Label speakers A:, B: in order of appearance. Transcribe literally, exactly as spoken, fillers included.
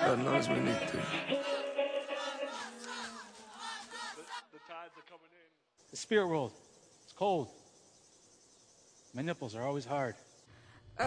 A: God knows we need to.
B: The spirit world. It's cold. My nipples are always hard.